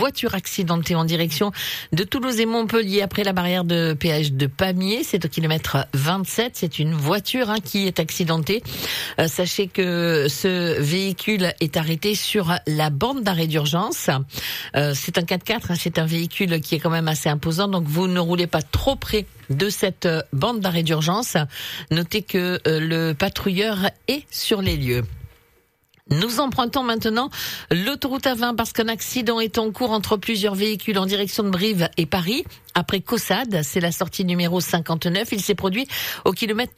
voiture accidentée en direction de Toulouse et Montpellier après la barrière de péage de Pamiers. C'est au kilomètre 27. C'est une voiture qui est accidentée. Sachez que ce véhicule est arrêté sur la bande d'arrêt d'urgence. C'est un 4x4. C'est un véhicule qui est quand même assez imposant. Donc vous ne roulez pas trop près de cette bande d'arrêt d'urgence. Notez que le patrouilleur est sur les lieux. Nous empruntons maintenant l'autoroute A20 parce qu'un accident est en cours entre plusieurs véhicules en direction de Brive et Paris. Après Caussade, c'est la sortie numéro 59. Il s'est produit au kilomètre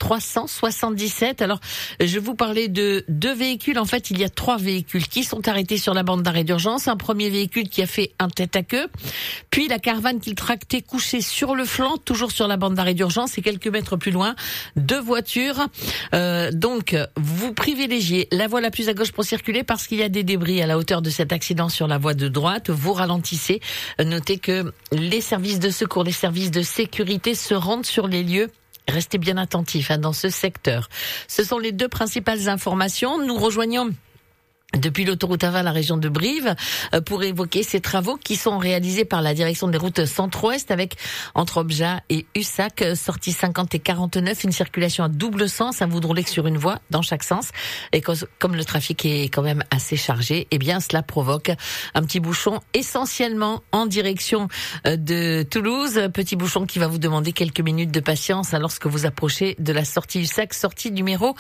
377. Alors, je vous parlais de deux véhicules. En fait, il y a 3 véhicules qui sont arrêtés sur la bande d'arrêt d'urgence. Un premier véhicule qui a fait un tête à queue. Puis la caravane qu'il tractait couchée sur le flanc, toujours sur la bande d'arrêt d'urgence. Et quelques mètres plus loin, 2 voitures. Donc, vous privilégiez la voie la plus à gauche pour circuler parce qu'il y a des débris à la hauteur de cet accident sur la voie de droite. Vous ralentissez. Notez que les services de secours, les services de sécurité se rendent sur les lieux. Restez bien attentifs dans ce secteur. Ce sont les 2 principales informations. Nous rejoignons depuis l'autoroute A20 la région de Brive pour évoquer ces travaux qui sont réalisés par la direction des routes centre-ouest avec entre Objat et Ussac, sortie 50 et 49, une circulation à double sens, vous ne roulez que sur une voie dans chaque sens. Et comme le trafic est quand même assez chargé, eh bien cela provoque un petit bouchon essentiellement en direction de Toulouse. Petit bouchon qui va vous demander quelques minutes de patience lorsque vous approchez de la sortie Ussac, sortie numéro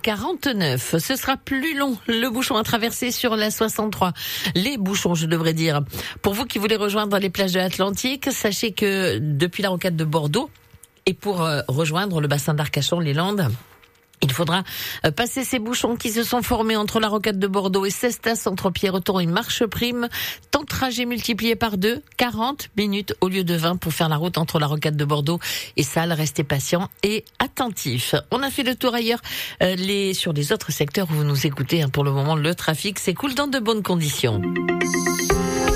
49. Ce sera plus long, le bouchon à traverser sur la 63. Les bouchons, je devrais dire. Pour vous qui voulez rejoindre les plages de l'Atlantique, sachez que depuis la rocade de Bordeaux et pour rejoindre le bassin d'Arcachon, les Landes, il faudra passer ces bouchons qui se sont formés entre la rocade de Bordeaux et Cestas, entre Pierreton et Marcheprime. Temps de trajet multiplié par 2, 40 minutes au lieu de 20 pour faire la route entre la rocade de Bordeaux et Salles. Restez patients et attentifs. On a fait le tour ailleurs sur les autres secteurs où vous nous écoutez. Pour le moment, le trafic s'écoule dans de bonnes conditions.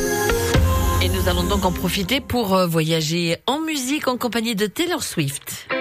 Et nous allons donc en profiter pour voyager en musique en compagnie de Taylor Swift.